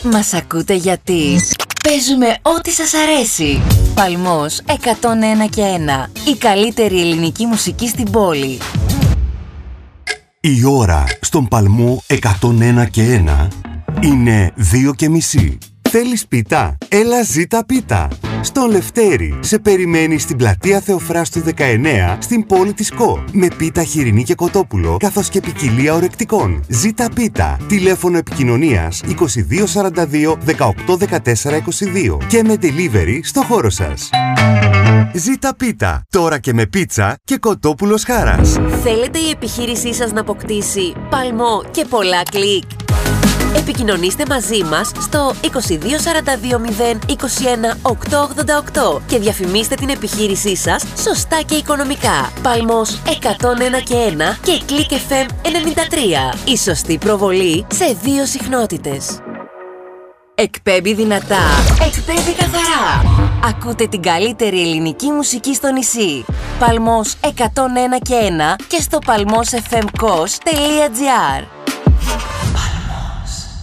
Μας ακούτε γιατί παίζουμε ό,τι σας αρέσει. Παλμός 101 και 1. Η καλύτερη ελληνική μουσική στην πόλη. Η ώρα στον Παλμό 101 και 1 είναι 2:30. Θέλεις πίτα? Έλα ζήτα πίτα. Στον Λευτέρη σε περιμένει στην πλατεία Θεοφράστου 19 στην πόλη της ΚΟ. Με πίτα χοιρινή και κοτόπουλο καθώς και ποικιλία ορεκτικών. Ζήτα πίτα. Τηλέφωνο επικοινωνίας 2242 18 14 22 και με delivery στο χώρο σας. Ζήτα πίτα. Τώρα και με πίτσα και κοτόπουλος χάρας. Θέλετε η επιχείρησή σας να αποκτήσει παλμό και πολλά κλικ? Επικοινωνήστε μαζί μας στο 2242 0 21 888 και διαφημίστε την επιχείρησή σας σωστά και οικονομικά. Παλμός 101 και 1 και Click FM 93. Η σωστή προβολή σε 2 συχνότητες. Εκπέμπει δυνατά. Εκπέμπει καθαρά. Ακούτε την καλύτερη ελληνική μουσική στο νησί. Παλμός 101 και 1 και στο palmosfmkos.gr.